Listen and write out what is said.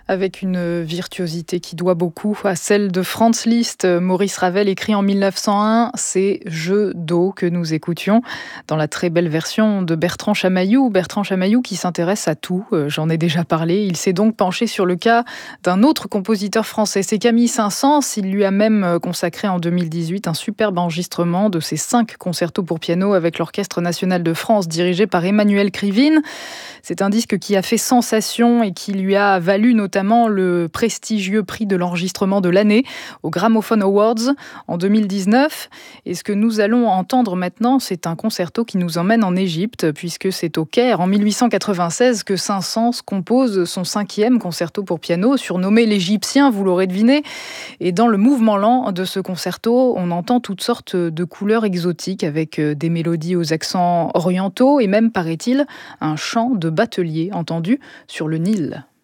Avec une virtuosité qui doit beaucoup à celle de Franz Liszt. Maurice Ravel écrit en 1901 ces Jeux d'eau que nous écoutions dans la très belle version de Bertrand Chamaillou. Bertrand Chamaillou qui s'intéresse à tout, j'en ai déjà parlé. Il s'est donc penché sur le cas d'un autre compositeur français, c'est Camille Saint-Saëns. Il lui a même consacré en 2018 un superbe enregistrement de ses 5 concertos pour piano avec l'Orchestre national de France dirigé par Emmanuel Krivine. C'est un disque qui a fait sensation et qui lui a valu notamment le prestigieux prix de l'enregistrement de l'année au Gramophone Awards en 2019. Et ce que nous allons entendre maintenant, c'est un concerto qui nous emmène en Égypte, puisque c'est au Caire, en 1896, que Saint-Saëns compose son 5e concerto pour piano, surnommé l'Égyptien, vous l'aurez deviné. Et dans le mouvement lent de ce concerto, on entend toutes sortes de couleurs exotiques avec des mélodies aux accents orientaux et même, paraît-il, un chant de batelier entendu sur le Nil.